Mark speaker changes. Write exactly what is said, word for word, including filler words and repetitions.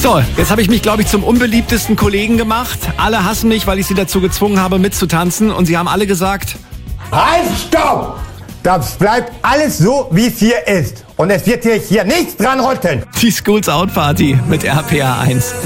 Speaker 1: So, jetzt habe ich mich, glaube ich, zum unbeliebtesten Kollegen gemacht. Alle hassen mich, weil ich sie dazu gezwungen habe, mitzutanzen. Und sie haben alle gesagt...
Speaker 2: Halt, stopp! Das bleibt alles so, wie es hier ist. Und es wird hier, hier nichts dran rütteln.
Speaker 1: Die Schools Out Party mit R P A eins.